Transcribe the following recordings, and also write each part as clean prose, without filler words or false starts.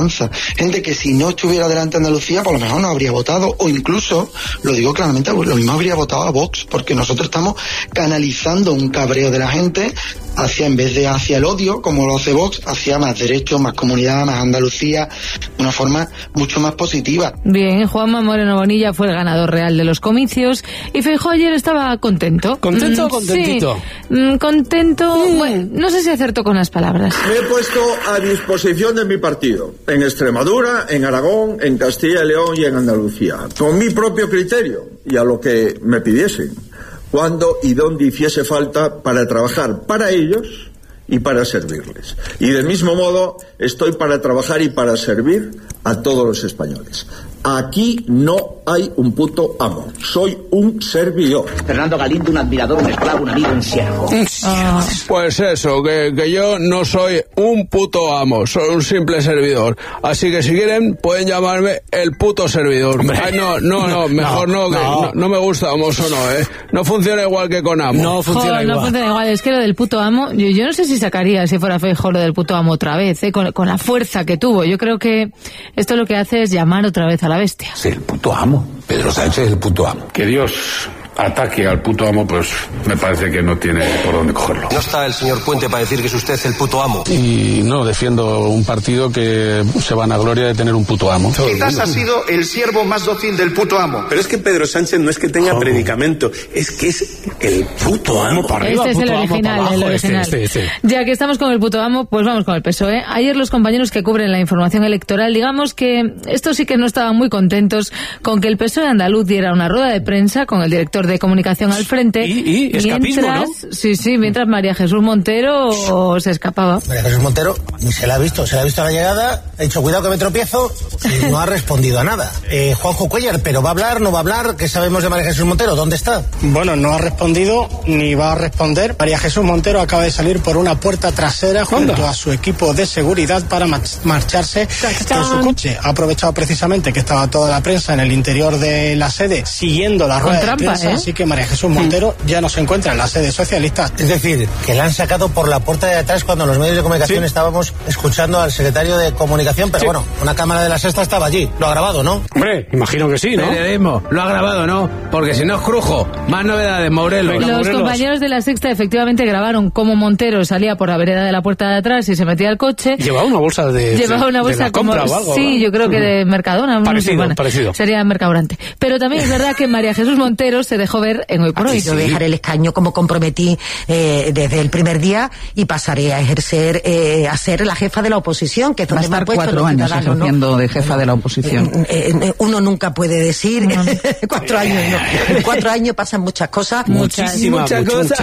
esperanza. Gente que si no estuviera delante de Andalucía, por lo mejor no habría votado, o incluso, lo digo claramente, lo mismo habría votado a Vox, porque nosotros estamos canalizando un cabreo de la gente en vez de hacia el odio, como lo hace Vox, hacia más derechos, más comunidad, más Andalucía, de una forma mucho más positiva. Bien, Juanma Moreno Bonilla fue el ganador real de los comicios y Feijóo ayer estaba contento. ¿Contento o contentito? Contento, bueno, no sé si acertó con las palabras. Me he puesto a disposición de mi partido, en Extremadura, en Aragón, en Castilla y León y en Andalucía, con mi propio criterio y a lo que me pidiesen, cuando y donde hiciese falta para trabajar para ellos y para servirles. Y del mismo modo estoy para trabajar y para servir a todos los españoles. Aquí no hay un puto amo. Soy un servidor. Fernando Galindo, un admirador, un esclavo, un amigo, un siervo. Pues eso, que yo no soy un puto amo, soy un simple servidor. Así que si quieren, pueden llamarme el puto servidor. Ay, mejor no, no me gusta amos o no, ¿eh? No funciona igual que con amo. No funciona igual. Es que lo del puto amo, yo no sé si sacaría, si fuera Feijóo, lo del puto amo otra vez, con la fuerza que tuvo. Yo creo que esto lo que hace es llamar otra vez a la bestia. Sí, el puto amo. Pedro Sánchez es el puto amo. Que Dios ataque al puto amo, pues me parece que no tiene por dónde cogerlo. No está el señor Puente para decir que es usted el puto amo. Y no defiendo un partido que se vanagloria de tener un puto amo. Quizás ha sido el siervo más dócil del puto amo. Pero es que Pedro Sánchez no es que tenga predicamento, es que es el puto amo. Para arriba, este es el original, Este. Ya que estamos con el puto amo, pues vamos con el PSOE. Ayer los compañeros que cubren la información electoral, digamos que estos sí que no estaban muy contentos con que el PSOE andaluz diera una rueda de prensa con el director de comunicación al frente. Y escapismo, ¿no? Sí, mientras María Jesús Montero se escapaba. María Jesús Montero ni se la ha visto a la llegada, ha dicho cuidado que me tropiezo y no ha respondido a nada. Juanjo Cuéllar, pero ¿va a hablar, no va a hablar? ¿Qué sabemos de María Jesús Montero? ¿Dónde está? Bueno, no ha respondido ni va a responder. María Jesús Montero acaba de salir por una puerta trasera junto a su equipo de seguridad para marcharse con su coche. Ha aprovechado precisamente que estaba toda la prensa en el interior de la sede siguiendo la rueda de prensa, así que María Jesús Montero ya no se encuentra en la sede socialista. Es decir, que la han sacado por la puerta de atrás cuando los medios de comunicación estábamos escuchando al secretario de comunicación, pero bueno, una cámara de La Sexta estaba allí. Lo ha grabado, ¿no? Hombre, imagino que sí, ¿no? Periodismo, lo ha grabado, ¿no? Porque si no es crujo. Más novedades, Morelos. Los compañeros de La Sexta efectivamente grabaron cómo Montero salía por la vereda de la puerta de atrás y se metía al coche. Llevaba una bolsa de la como compra o algo. Sí, yo creo que de Mercadona. Parecido. Sería Mercadorante. Pero también es verdad que María Jesús Montero se dejó ver en Hoy por Hoy. Yo dejaré el escaño como comprometí desde el primer día y pasaré a ejercer, a ser la jefa de la oposición, que es donde me ha puesto 4 años ejerciendo de jefa de la oposición. Uno nunca puede decir 4 años, no. En 4 años pasan muchas cosas. Muchas cosas.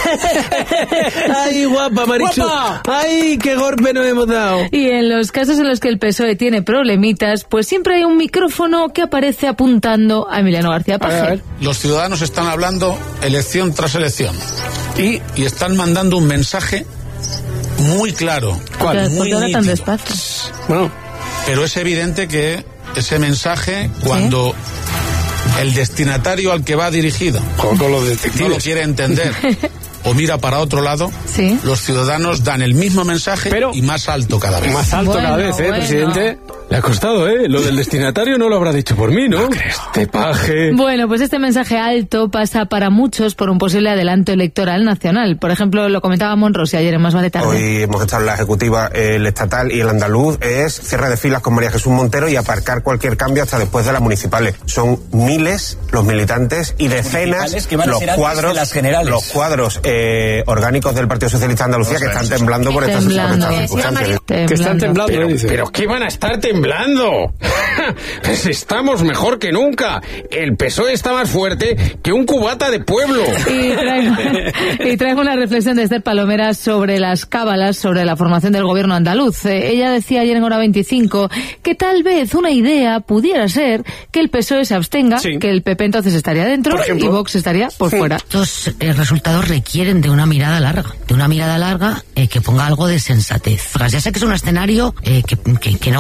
Ay, guapa, Marichu. Ay, qué golpe nos hemos dado. Y en los casos en los que el PSOE tiene problemitas, pues siempre hay un micrófono que aparece apuntando a Emiliano García Paje. Los ciudadanos están hablando elección tras elección y están mandando un mensaje muy claro. ¿Cuál? Muy ¿Por qué tan despacio? Bueno, pero es evidente que ese mensaje, cuando el destinatario al que va dirigido con los detectives no lo quiere entender o mira para otro lado, los ciudadanos dan el mismo mensaje, pero y más alto cada vez. Más alto cada vez, presidente. Le ha costado, Lo del destinatario no lo habrá dicho por mí, ¿no? Este Paje. Bueno, pues este mensaje alto pasa para muchos por un posible adelanto electoral nacional. Por ejemplo, lo comentaba Monrosi ayer en Más Vale Tarde. Hoy hemos estado en la ejecutiva, el estatal y el andaluz, es cierre de filas con María Jesús Montero y aparcar cualquier cambio hasta después de las municipales. Son miles los militantes y decenas los cuadros orgánicos del Partido Socialista de Andalucía que están temblando por estas circunstancias. Que están temblando, pero ¿qué van a estar temblando? Pues estamos mejor que nunca. El PSOE está más fuerte que un cubata de pueblo. Y traigo una reflexión de Esther Palomera sobre las cábalas sobre la formación del gobierno andaluz. Ella decía ayer en Hora 25 que tal vez una idea pudiera ser que el PSOE se abstenga, que el PP entonces estaría dentro y Vox estaría por fuera. Estos resultados requieren de una mirada larga, que ponga algo de sensatez. Ya sé que es un escenario que no va a salir.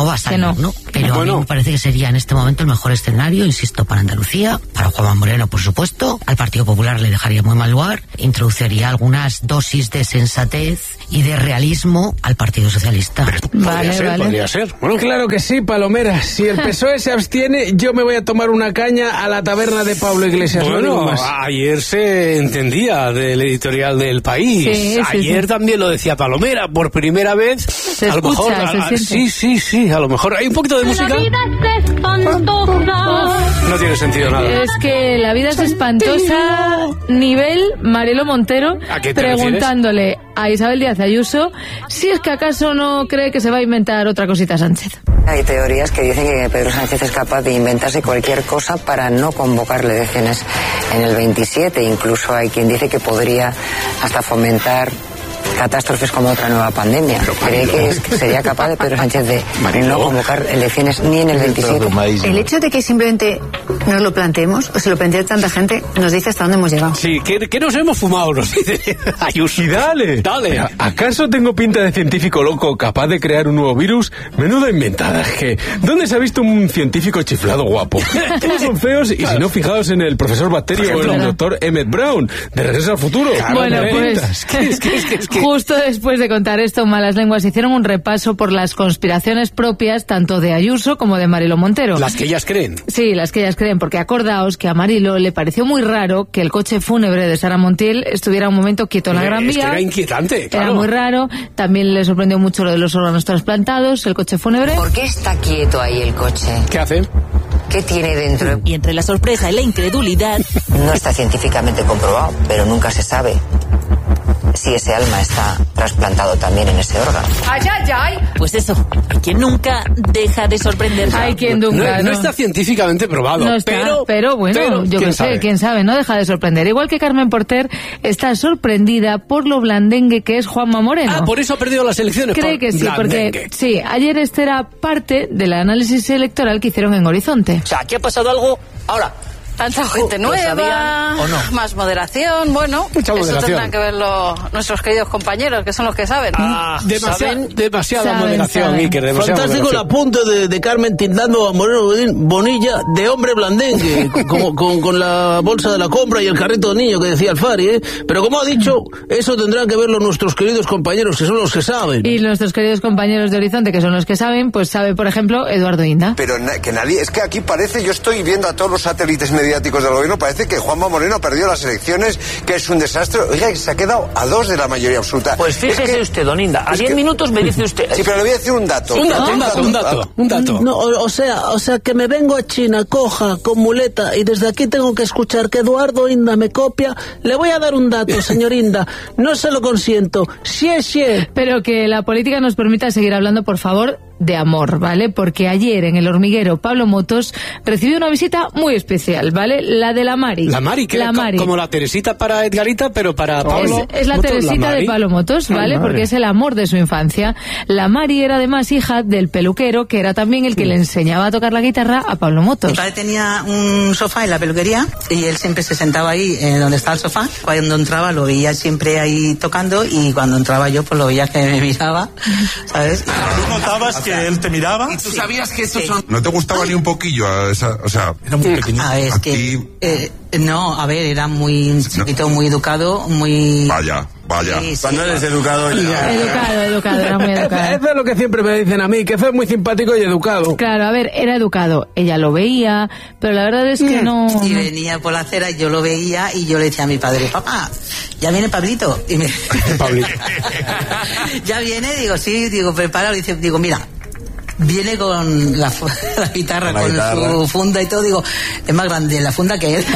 Bueno. No, pero a mí me parece que sería en este momento el mejor escenario, insisto, para Andalucía, para Juanma Moreno, por supuesto. Al Partido Popular le dejaría muy mal lugar, introduciría algunas dosis de sensatez y de realismo al Partido Socialista. Podría ser. Bueno, claro que sí, Palomera. Si el PSOE se abstiene, yo me voy a tomar una caña a la taberna de Pablo Iglesias. Bueno, ayer se entendía del editorial del País. Ayer también lo decía Palomera, por primera vez. Se a lo escucha, mejor, sí, a lo mejor hay un poquito de música. No tiene sentido nada. Es que la vida es espantosa, nivel Marielo Montero, preguntándole a Isabel Díaz Ayuso si es que acaso no cree que se va a inventar otra cosita Sánchez. Hay teorías que dicen que Pedro Sánchez es capaz de inventarse cualquier cosa para no convocar elecciones en el 27. Incluso hay quien dice que podría hasta fomentar catástrofes como otra nueva pandemia. ¿Cree que sería capaz de Pedro Sánchez de no convocar elecciones ni en el 27? El hecho de que simplemente nos lo planteemos, o se lo plantea tanta gente, nos dice hasta dónde hemos llegado. Sí, que nos hemos fumado, nos dice Ayuso. Y dale. ¿Acaso tengo pinta de científico loco capaz de crear un nuevo virus? Menuda inventada. ¿Dónde se ha visto un científico chiflado guapo? Todos son feos y si no, fijaos en el profesor Bacterio o en el doctor Emmett Brown de Regreso al Futuro. Bueno, pues justo después de contar esto, Malas Lenguas hicieron un repaso por las conspiraciones propias tanto de Ayuso como de Marielo Montero. Las que ellas creen. Sí, las que ellas creen, porque acordaos que a Marilo le pareció muy raro que el coche fúnebre de Sara Montiel estuviera un momento quieto en la Gran Vía. Era inquietante, claro. Era muy raro. También le sorprendió mucho lo de los órganos trasplantados, el coche fúnebre. ¿Por qué está quieto ahí el coche? ¿Qué hace? ¿Qué tiene dentro? Y entre la sorpresa y la incredulidad... No está científicamente comprobado, pero nunca se sabe si ese alma está trasplantado también en ese órgano. ¡Ay, ay, ay! Pues eso, quien nunca deja de sorprenderse. Hay quien nunca. No está científicamente probado. No está, pero bueno, yo qué sé, quién sabe, no deja de sorprender. Igual que Carmen Porter está sorprendida por lo blandengue que es Juanma Moreno. Ah, por eso ha perdido las elecciones. Cree que sí, porque sí, ayer este era parte del análisis electoral que hicieron en Horizonte. O sea, aquí ha pasado algo ahora. Tanta gente nueva, ¿o no? Más moderación, bueno, mucha moderación. Eso tendrán que verlo nuestros queridos compañeros, que son los que saben. Demasiada moderación, Iker, demasiada fantástico moderación. El apunte de Carmen tildando a Moreno Bonilla de hombre blandengue, con la bolsa de la compra y el carrito de niño que decía Alfari, ¿eh? Pero como ha dicho, eso tendrán que verlo nuestros queridos compañeros, que son los que saben. Y nuestros queridos compañeros de Horizonte, que son los que saben, pues sabe, por ejemplo, Eduardo Inda. Pero que nadie, es que aquí parece, yo estoy viendo a todos los satélites mediáticos del gobierno, parece que Juanma Moreno ha perdido las elecciones, que es un desastre. Oiga, que se ha quedado a 2 de la mayoría absoluta. Pues fíjese usted, don Inda, a 10 minutos me dice usted. Sí, pero le voy a decir un dato. Un dato. No, o sea, que me vengo a China, coja, con muleta, y desde aquí tengo que escuchar que Eduardo Inda me copia. Le voy a dar un dato, señor Inda. No se lo consiento. Sí. Pero que la política nos permita seguir hablando, por favor, de amor, ¿vale? Porque ayer en El Hormiguero Pablo Motos recibió una visita muy especial, ¿vale? La de la Mari. La Mari, que como la Teresita para Edgarita, pero para Pablo. Es la Motos, Teresita de Pablo Motos, ¿vale? Porque es el amor de su infancia. La Mari era además hija del peluquero, que era también el que le enseñaba a tocar la guitarra a Pablo Motos. Mi padre tenía un sofá en la peluquería y él siempre se sentaba ahí donde está el sofá. Cuando entraba lo veía siempre ahí tocando y cuando entraba yo pues lo veía que me miraba, ¿sabes? ¿Tú notabas que él te miraba? ¿Y tú sabías que estos son...? ¿No te gustaba ni un poquillo? O sea, era muy pequeño. A ver, es que... no, a ver, era muy chiquito, muy educado, muy... Vaya. Sí, cuando eres educado... Educado, era muy educado. Eso es lo que siempre me dicen a mí, que fue muy simpático y educado. Claro, a ver, era educado. Ella lo veía, pero la verdad es que no... Y venía por la acera y yo lo veía y yo le decía a mi padre, papá, ya viene Pablito. Y me... Pablito. Ya viene, digo, sí, digo, prepáralo. Digo, mira... Viene con la guitarra, su funda y todo, digo, es más grande la funda que él.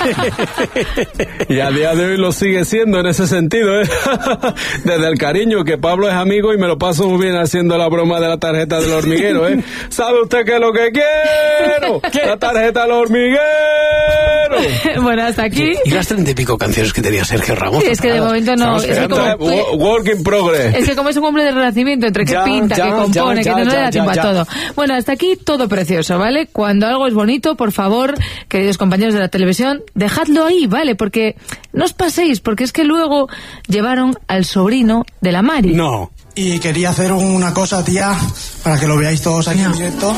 Y a día de hoy lo sigue siendo en ese sentido, ¿eh? Desde el cariño, que Pablo es amigo y me lo paso muy bien haciendo la broma de la tarjeta del hormiguero, ¿eh? ¿Sabe usted qué es lo que quiero? La tarjeta del hormiguero. Bueno, hasta aquí. ¿Y las 30 y pico canciones que tenía Sergio Ramos? Es que de momento no. Es que como, work in progress. Es que como es un hombre de renacimiento, entre que pinta, que compone, que no le da tiempo a todo. Bueno, hasta aquí todo precioso, ¿vale? Cuando algo es bonito, por favor, queridos compañeros de la televisión, dejadlo ahí, ¿vale? Porque no os paséis, porque es que luego llevaron al sobrino de la Mari. No. y quería hacer una cosa, tía, para que lo veáis todos aquí en directo.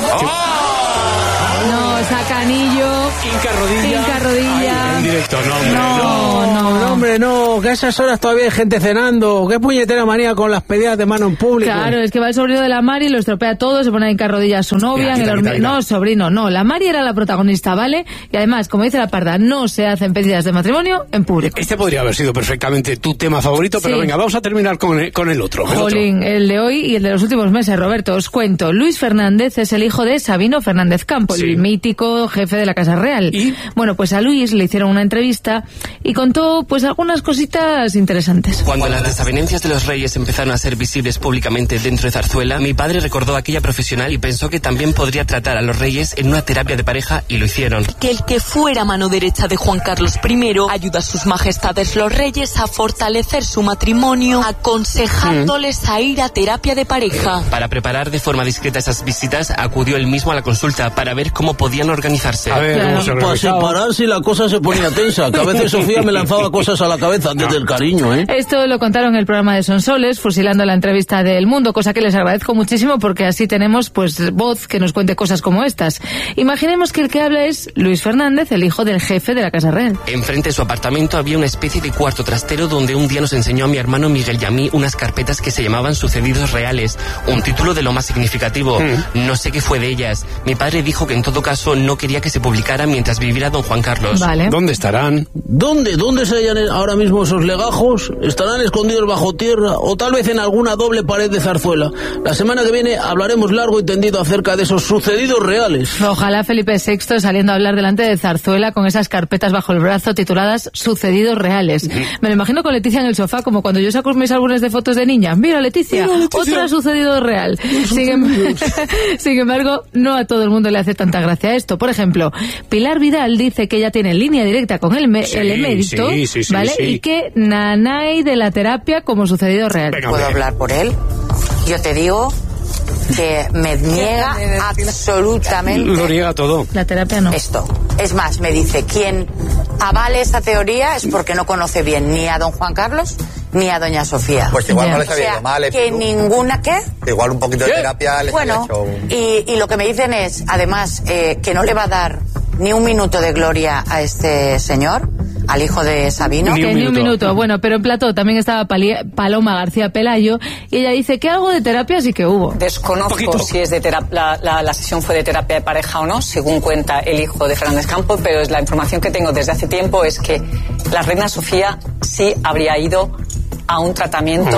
No, saca anillo. Hinca rodilla. Ay, en directo, hombre, no, que a esas horas todavía hay gente cenando. Qué puñetera manía con las pedidas de mano en público. Claro, es que va el sobrino de la Mari, lo estropea todo, se pone a hincar rodilla a su novia. No, sobrino, no. La Mari era la protagonista, ¿vale? Y además, como dice la Parda, no se hacen pedidas de matrimonio en público. Este podría haber sido perfectamente tu tema favorito, pero venga, vamos a terminar con el otro. Jolín, el de hoy y el de los últimos meses, Roberto. Os cuento, Luis Fernández es el hijo de Sabino Fernández Campos, el mítico jefe de la Casa Real. ¿Y? Bueno, pues a Luis le hicieron una entrevista y contó pues algunas cositas interesantes. Cuando las desavenencias de los reyes empezaron a ser visibles públicamente dentro de Zarzuela, mi padre recordó a aquella profesional y pensó que también podría tratar a los reyes en una terapia de pareja y lo hicieron. Que el que fuera mano derecha de Juan Carlos I ayuda a sus majestades los reyes a fortalecer su matrimonio, aconsejándoles a ir a terapia de pareja. Para preparar de forma discreta esas visitas, acudió él mismo a la consulta para ver cómo podían organizarse. A ver, para separarse la cosa se ponía tensa, que a veces Sofía me lanzaba cosas a la cabeza desde el cariño, ¿eh? Esto lo contaron en el programa de Sonsoles, fusilando la entrevista del Mundo, cosa que les agradezco muchísimo porque así tenemos pues voz que nos cuente cosas como estas. Imaginemos que el que habla es Luis Fernández, el hijo del jefe de la Casa Real. Enfrente de su apartamento había una especie de cuarto trastero donde un día nos enseñó a mi hermano Miguel y a mí unas carpetas que se llamaban Sucedidos Reales, un título de lo más significativo. No sé qué fue de ellas. Mi padre dijo que en todo caso no quería que se publicara mientras viviera don Juan Carlos. Vale. ¿Dónde estarán? ¿Dónde se hallan ahora mismo esos legajos? ¿Estarán escondidos bajo tierra o tal vez en alguna doble pared de Zarzuela? La semana que viene hablaremos largo y tendido acerca de esos sucedidos reales. Ojalá Felipe VI saliendo a hablar delante de Zarzuela con esas carpetas bajo el brazo tituladas Sucedidos Reales. Me lo imagino con Leticia en el sofá, como cuando yo saco mis álbumes de fotos de niña. Mira, Leticia, otro sucedido real. Sin embargo, no a todo el mundo le hace tanta gracia esto. Por ejemplo, Pilar Vidal dice que ella tiene línea directa con el emérito, ¿vale? Y que nanay de la terapia como sucedido real. ¿Puedo hablar por él? Yo te digo que me niega absolutamente. Lo niega todo. La terapia no. Esto. Es más, me dice, quien avale esa teoría es porque no conoce bien ni a don Juan Carlos ni a doña Sofía. Pues igual no les había ido mal. Que ninguna... ¿Qué? Igual un poquito de terapia les había hecho... y lo que me dicen es, además, que no le va a dar ni un minuto de gloria a este señor, al hijo de Sabino. Ni un minuto. Bueno, pero en plató también estaba Paloma García Pelayo y ella dice que algo de terapia sí que hubo. Desconozco si es de la sesión fue de terapia de pareja o no, según cuenta el hijo de Fernández Campos, pero la información que tengo desde hace tiempo es que la reina Sofía sí habría ido a un tratamiento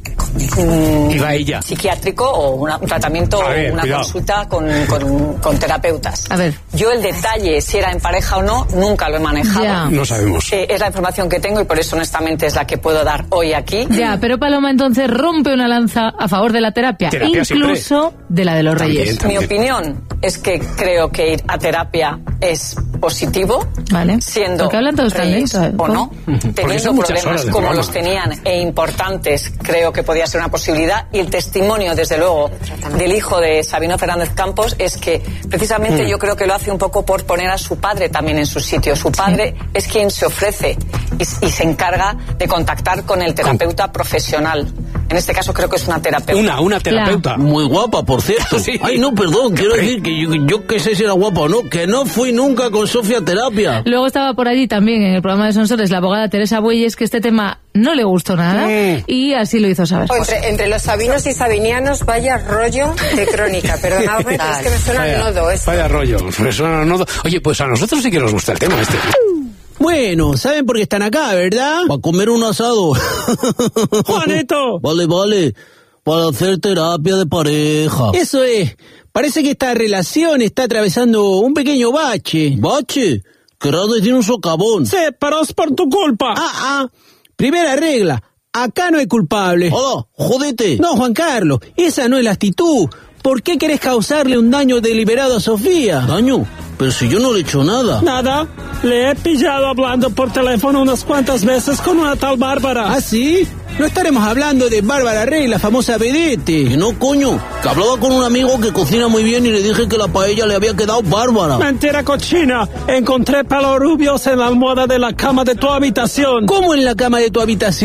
iba ella. Psiquiátrico o un tratamiento o una cuidado. Consulta con terapeutas. A ver. Yo el detalle, si era en pareja o no, nunca lo he manejado. Ya. No sabemos. Es la información que tengo y por eso honestamente es la que puedo dar hoy aquí. Ya, pero Paloma entonces rompe una lanza a favor de la terapia incluso siempre. De la de los reyes. Mi opinión es que creo que ir a terapia es positivo, vale. Siendo porque hablan todos reyes o no, teniendo problemas como los tenían e importantes, creo que podía ser una posibilidad. Y el testimonio, desde luego, del hijo de Sabino Fernández Campos es que precisamente yo creo que lo hace un poco por poner a su padre también en su sitio. Su padre es quien se ofrece y se encarga de contactar con el terapeuta profesional. En este caso creo que es una terapeuta. Una terapeuta. Claro. Muy guapa, por cierto. Sí. Ay, no, perdón, quiero decir que yo que sé si era guapa o no, que no fui nunca con Sofía a terapia. Luego estaba por allí también en el programa de Sonsoles la abogada Teresa Bueyes, que este tema no le gustó nada y así lo hizo saber. Entre los sabinos y sabinianos, vaya rollo de crónica, perdonadme, pero es que me suena al nodo. Vaya rollo, me suena al nodo. Oye, pues a nosotros sí que nos gusta el tema este. Bueno, ¿saben por qué están acá, verdad? Para comer un asado. ¡Juanito! Vale. Para hacer terapia de pareja. Eso es. Parece que esta relación está atravesando un pequeño bache. ¿Bache? Que Rade tiene un socavón. Sí, pero es por tu culpa. Primera regla. Acá no hay culpable. Hola, jódete. No, Juan Carlos, esa no es la actitud. ¿Por qué querés causarle un daño deliberado a Sofía? ¿Daño? Pero si yo no le he hecho nada. Nada. Le he pillado hablando por teléfono unas cuantas veces con una tal Bárbara. ¿Ah, sí? No estaremos hablando de Bárbara Rey, la famosa vedette. Que no, coño. Que hablaba con un amigo que cocina muy bien y le dije que la paella le había quedado bárbara. Mentira cochina. Encontré pelos rubios en la almohada de la cama de tu habitación. ¿Cómo en la cama de tu habitación?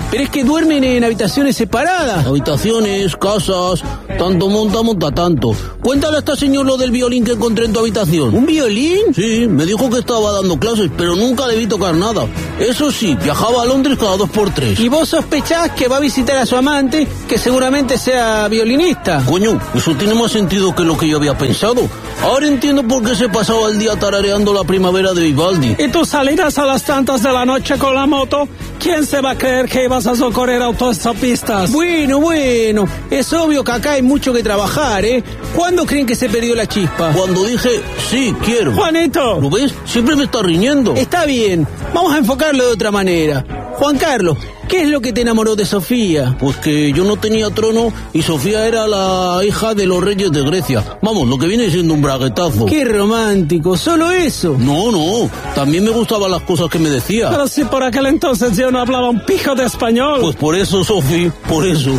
Pero es que duermen en habitaciones separadas. Habitaciones, casas, tanto monta tanto. Cuéntale a este señor lo del violín que encontré en tu habitación. ¿Un violín? Sí, me dijo que estaba dando clases, pero nunca le vi tocar nada. Eso sí, viajaba a Londres cada 2x3. ¿Y vos sospechás que va a visitar a su amante, que seguramente sea violinista? Coño, eso tiene más sentido que lo que yo había pensado. Ahora entiendo por qué se pasaba el día tarareando La Primavera de Vivaldi. ¿Y tú salirás a las tantas de la noche con la moto? ¿Quién se va a creer que ibas a socorrer autostopistas? Bueno, es obvio que acá hay mucho que trabajar, ¿eh? ¿Cuándo creen que se perdió la chispa? Cuando dije, sí, quiero. ¡Juanito! ¿Lo ves? Siempre me está riñendo. Está bien, vamos a enfocarlo de otra manera. Juan Carlos, ¿qué es lo que te enamoró de Sofía? Pues que yo no tenía trono y Sofía era la hija de los reyes de Grecia. Vamos, lo que viene siendo un braguetazo. ¡Qué romántico! ¿Solo eso? No, también me gustaban las cosas que me decía. Pero si por aquel entonces yo no hablaba un pijo de español. Pues por eso, Sofía, por eso.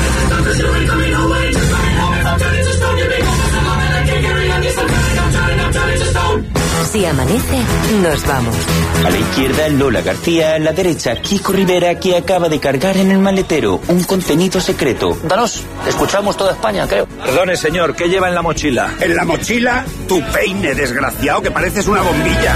Si amanece, nos vamos. A la izquierda, Lola García. A la derecha, Kiko Rivera, que acaba de cargar en el maletero un contenido secreto. Danos, escuchamos toda España, creo. Perdone, señor, ¿qué lleva en la mochila? En la mochila, tu peine, desgraciado, que pareces una bombilla.